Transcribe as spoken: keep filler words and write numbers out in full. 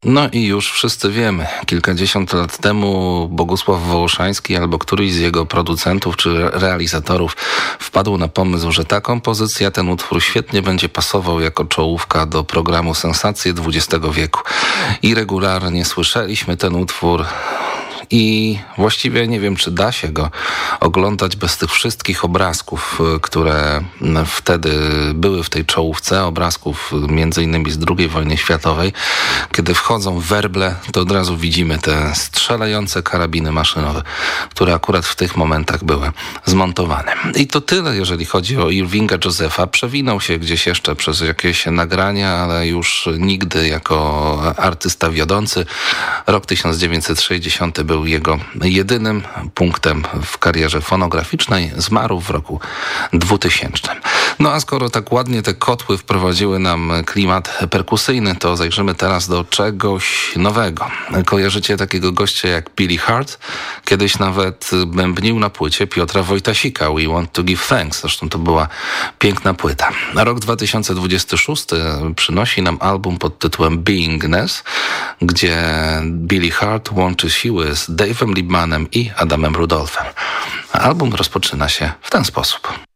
No i już wszyscy wiemy, kilkadziesiąt lat temu Bogusław Wołoszański albo któryś z jego producentów czy realizatorów wpadł na pomysł, że ta kompozycja, ten utwór świetnie będzie pasował jako czołówka do programu Sensacje dwudziestego wieku. I regularnie słyszeliśmy ten utwór i właściwie nie wiem, czy da się go oglądać bez tych wszystkich obrazków, które wtedy były w tej czołówce, obrazków między innymi z drugiej wojny światowej. Kiedy wchodzą werble, to od razu widzimy te strzelające karabiny maszynowe, które akurat w tych momentach były zmontowane. I to tyle, jeżeli chodzi o Irvinga Josepha. Przewinął się gdzieś jeszcze przez jakieś nagrania, ale już nigdy jako artysta wiodący. Rok tysiąc dziewięćset sześćdziesiąty był jego jedynym punktem w karierze fonograficznej. Zmarł w roku dwutysięcznym. No a skoro tak ładnie te kotły wprowadziły nam klimat perkusyjny, to zajrzymy teraz do czegoś nowego. Kojarzycie takiego gościa jak Billy Hart? Kiedyś nawet bębnił na płycie Piotra Wojtasika We Want to Give Thanks. Zresztą to była piękna płyta. Rok dwa tysiące dwudziesty szósty przynosi nam album pod tytułem Beingness, gdzie Billy Hart łączy siły z Dave'em Liebmanem i Adamem Rudolphem. Album rozpoczyna się w ten sposób.